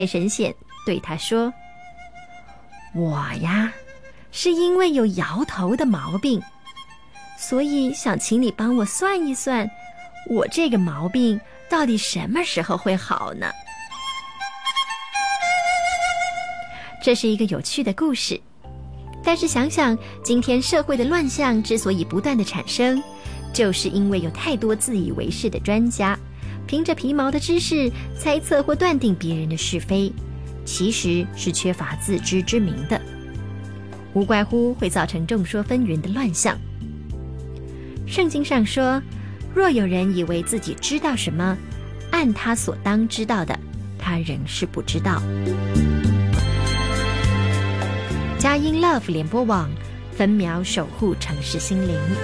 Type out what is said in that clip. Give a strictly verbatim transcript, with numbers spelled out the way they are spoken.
神仙对他说：我呀，是因为有摇头的毛病，所以想请你帮我算一算，我这个毛病到底什么时候会好呢？这是一个有趣的故事，但是想想今天社会的乱象之所以不断的产生，就是因为有太多自以为是的专家，凭着皮毛的知识猜测或断定别人的是非，其实是缺乏自知之明的，无怪乎会造成众说纷纭的乱象。圣经上说，若有人以为自己知道什么，按他所当知道的，他仍是不知道。佳音 Love 联播网，分秒守护城市心灵。